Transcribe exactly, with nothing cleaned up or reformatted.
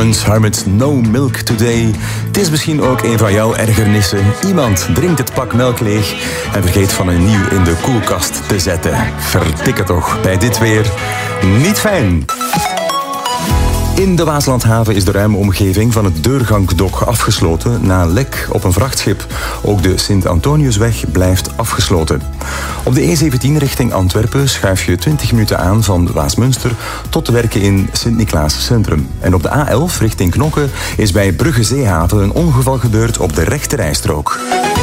Clemens Harmits, No Milk Today. Het is misschien ook een van jouw ergernissen. Iemand drinkt het pak melk leeg en vergeet van een nieuw in de koelkast te zetten. Verdikke toch, bij dit weer niet fijn. In de Waaslandhaven is de ruime omgeving van het Deurgankdok afgesloten na lek op een vrachtschip. Ook de Sint-Antoniusweg blijft afgesloten. Op de E zeventien richting Antwerpen schuif je twintig minuten aan van Waasmunster tot de werken in Sint-Niklaas Centrum. En op de A elf richting Knokke is bij Brugge Zeehaven een ongeval gebeurd op de rechterrijstrook.